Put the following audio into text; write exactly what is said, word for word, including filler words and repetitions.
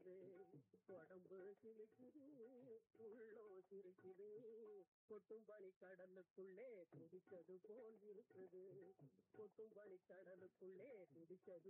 இருக்குது, உடம்பு சிலுக்குது, உள்ளோ சிரிக்குது, கொட்டும் பனி கடலுக்குள்ளே குதிச்சது போல் இருக்குது, கொட்டும் பனி கடலுக்குள்ளே குதிச்சது